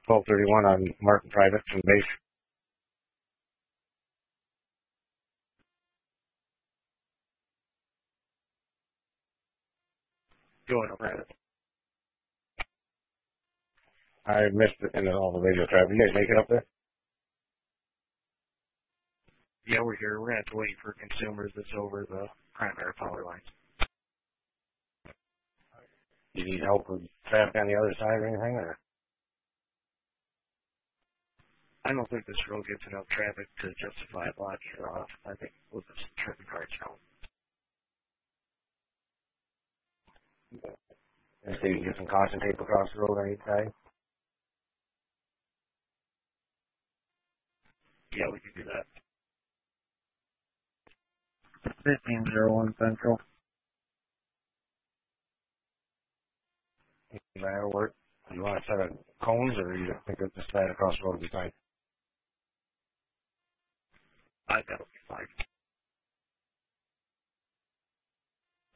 1231 on Martin Private and Base. Going around it. I missed it in all the radio traffic. You guys make it up there? Yeah, we're here. We're going to have to wait for consumers that's over the primary power lines. Do you need help with traffic on the other side or anything? Or? I don't think this road gets enough traffic to justify a block here off. I think we'll just turn the cars out. And so you can get some caution tape across the road on each side? Yeah, we can do that. 1501 Central. That'll work. Do you want a set of cones, or you think it's just that across the road beside? I think that'll be fine.